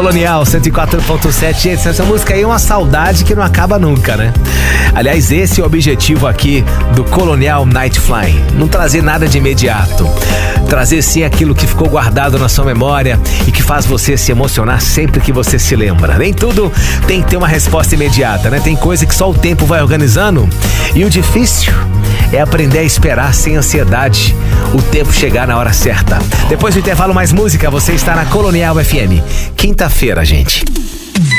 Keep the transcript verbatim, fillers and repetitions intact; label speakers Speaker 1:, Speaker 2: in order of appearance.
Speaker 1: Colonial cento e quatro ponto sete. Gente, essa música aí é uma saudade que não acaba nunca, né? Aliás, esse é o objetivo aqui do Colonial Night Flying. Não trazer nada de imediato. Trazer sim aquilo que ficou guardado na sua memória e que faz você se emocionar sempre que você se lembra. Nem tudo tem que ter uma resposta imediata, né? Tem coisa que só o tempo vai organizando. E o difícil é aprender a esperar sem ansiedade o tempo chegar na hora certa. Depois do intervalo, mais música. Você está na Colonial F M. Quinta-feira, gente.